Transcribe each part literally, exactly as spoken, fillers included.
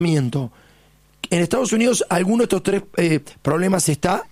¿En Estados Unidos alguno de estos tres eh, problemas está?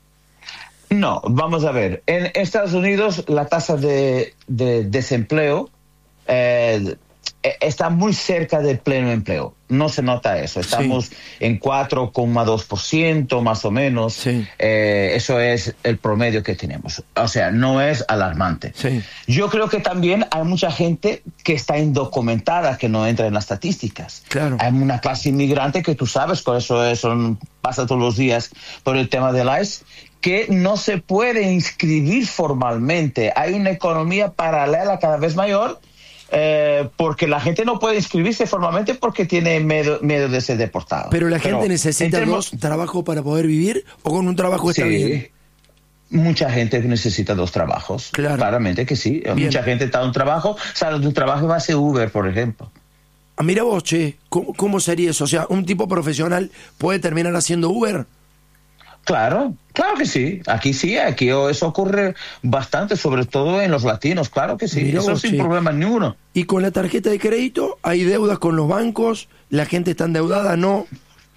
No, vamos a ver. En Estados Unidos la tasa de, de desempleo eh, está muy cerca del pleno empleo. No se nota eso. Estamos sí. en cuatro coma dos por ciento más o menos. Sí. Eh, eso es el promedio que tenemos. O sea, no es alarmante. Sí. Yo creo que también hay mucha gente que está indocumentada, que no entra en las estadísticas. Claro. Hay una clase inmigrante que tú sabes, por eso eso pasa todos los días por el tema del I C E, que no se puede inscribir formalmente. Hay una economía paralela cada vez mayor. Eh, porque la gente no puede inscribirse formalmente porque tiene miedo, miedo de ser deportado. Pero la gente Pero, necesita termos... dos trabajos para poder vivir, o con un trabajo está sí. bien. Mucha gente necesita dos trabajos. Claro. Claramente que sí. Bien. Mucha gente está en un trabajo, sale de un trabajo y va a hacer Uber, por ejemplo. Ah, mira vos, che, ¿cómo, ¿cómo sería eso? O sea, ¿un tipo profesional puede terminar haciendo Uber? Claro, claro que sí. Aquí sí, aquí eso ocurre bastante, sobre todo en los latinos, claro que sí. Mirá eso vos, sin che. problema ninguno. ¿Y con la tarjeta de crédito hay deudas con los bancos? ¿La gente está endeudada? ¿No?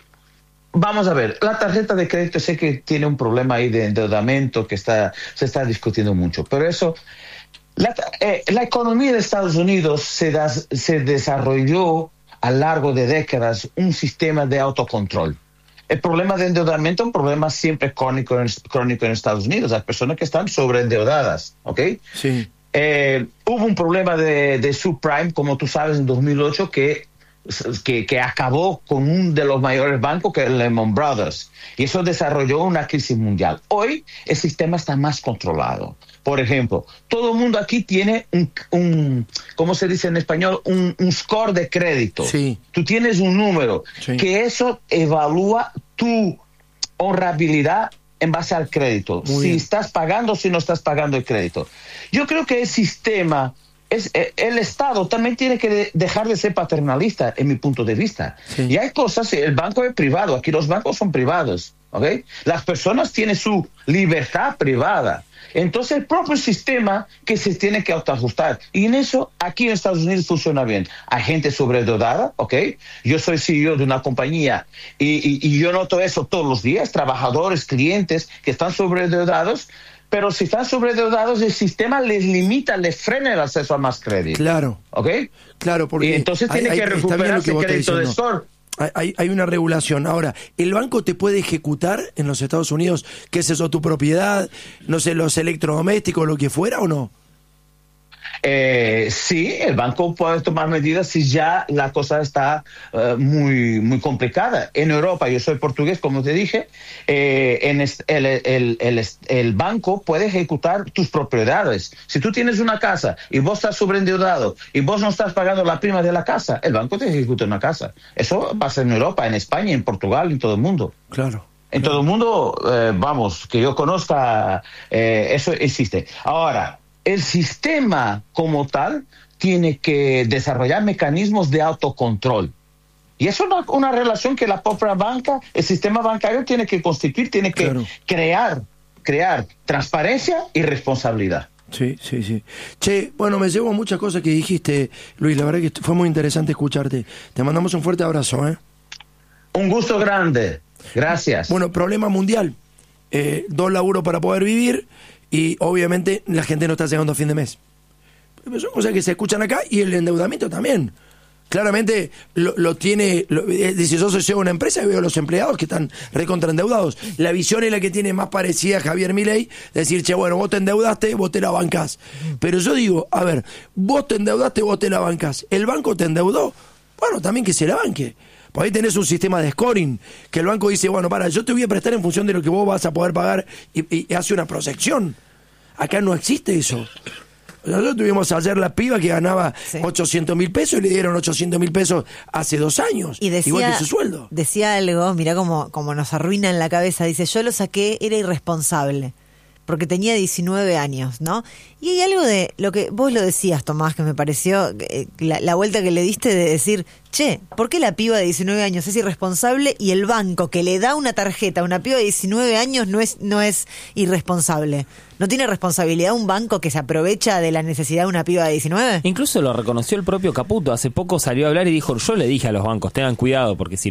Vamos a ver, la tarjeta de crédito sé que tiene un problema ahí de endeudamiento que está se está discutiendo mucho, pero eso... La, eh, la economía de Estados Unidos se, da, se desarrolló a lo largo de décadas un sistema de autocontrol. El problema de endeudamiento es un problema siempre crónico en, crónico en Estados Unidos. Hay personas que están sobreendeudadas, ¿ok? Sí. Eh, hubo un problema de, de subprime, como tú sabes, en dos mil ocho, que, que, que acabó con uno de los mayores bancos, que es Lehman Brothers. Y eso desarrolló una crisis mundial. Hoy el sistema está más controlado. Por ejemplo, todo el mundo aquí tiene un, un ¿cómo se dice en español? Un, un score de crédito. Sí. Tú tienes un número, sí. que eso evalúa tu honrabilidad en base al crédito. Muy si bien. Estás pagando o si no estás pagando el crédito. Yo creo que el sistema, es, el Estado también tiene que dejar de ser paternalista, en mi punto de vista. Sí. Y hay cosas, el banco es privado, aquí los bancos son privados, ¿ok? Las personas tienen su libertad privada. Entonces el propio sistema que se tiene que autoajustar. Y en eso aquí en Estados Unidos funciona bien. Hay gente sobredeudada, ¿ok? Yo soy C E O de una compañía y, y, y yo noto eso todos los días. Trabajadores, clientes que están sobredeudados. Pero si están sobredeudados, el sistema les limita, les frena el acceso a más crédito. Claro. ¿Ok? Claro, porque y entonces hay, tiene hay, que recuperarse el crédito de score. Hay, hay una regulación. Ahora, ¿el banco te puede ejecutar en los Estados Unidos, qué es eso, tu propiedad, no sé, los electrodomésticos, lo que fuera, o no? Eh, sí, el banco puede tomar medidas si ya la cosa está uh, muy, muy complicada. En Europa, yo soy portugués, como te dije, eh, en el, el, el, el banco puede ejecutar tus propiedades. Si tú tienes una casa y vos estás sobreendeudado y vos no estás pagando la prima de la casa, el banco te ejecuta una casa. Eso pasa en Europa, en España, en Portugal, en todo el mundo. Claro. En todo el mundo, eh, vamos, que yo conozca, eh, eso existe. Ahora, el sistema como tal tiene que desarrollar mecanismos de autocontrol. Y eso es una, una relación que la propia banca, el sistema bancario tiene que constituir, tiene que claro. crear, crear transparencia y responsabilidad. Sí, sí, sí. Che, bueno, me llevo muchas cosas que dijiste, Luis, la verdad que fue muy interesante escucharte. Te mandamos un fuerte abrazo, ¿eh? Un gusto grande. Gracias. Bueno, problema mundial. Eh, dos laburos para poder vivir. Y obviamente la gente no está llegando a fin de mes. Son cosas que se escuchan acá y el endeudamiento también. Claramente lo, lo tiene, lo, si yo soy C E O de una empresa y veo a los empleados que están recontraendeudados. La visión es la que tiene más parecida a Javier Milei, decir, che, bueno, vos te endeudaste, vos te la bancás. Pero yo digo, a ver, vos te endeudaste, vos te la bancás. El banco te endeudó, bueno, también que se la banque. Por ahí tenés un sistema de scoring, que el banco dice, bueno, para, yo te voy a prestar en función de lo que vos vas a poder pagar y, y, y hace una proyección. Acá no existe eso. Nosotros tuvimos ayer la piba que ganaba sí. ochocientos mil pesos y le dieron ochocientos mil pesos hace dos años, y decía, igual que su sueldo. Decía algo, mirá cómo, cómo nos arruina en la cabeza, dice, yo lo saqué, era irresponsable. porque tenía diecinueve años, ¿no? Y hay algo de lo que vos lo decías, Tomás, que me pareció eh, la, la vuelta que le diste de decir, che, ¿por qué la piba de diecinueve años es irresponsable y el banco que le da una tarjeta a una piba de diecinueve años no es, no es irresponsable? ¿No tiene responsabilidad un banco que se aprovecha de la necesidad de una piba de diecinueve? Incluso lo reconoció el propio Caputo. Hace poco salió a hablar y dijo, yo le dije a los bancos, tengan cuidado, porque si